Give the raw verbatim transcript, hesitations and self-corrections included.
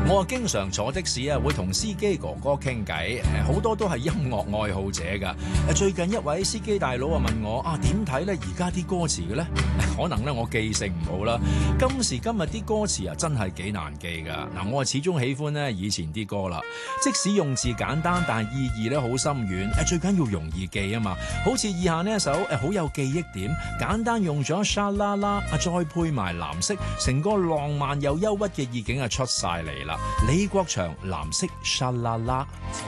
我啊經常坐的士啊，會同司機哥哥傾偈，誒好多都係音樂愛好者㗎。誒最近一位司機大佬啊問我啊點睇咧而家啲歌詞嘅咧？可能咧我記性唔好啦。今時今日啲歌詞啊真係幾難記㗎。嗱，我啊始終喜歡咧以前啲歌啦，即使用字簡單，但係意義咧好深遠。誒最緊要容易記啊嘛。好似以下呢一首誒好有記憶點，簡單用咗沙啦啦啊，再配埋藍色，成個浪漫又憂鬱嘅意境啊出晒嚟啦。李國祥藍色沙啦啦。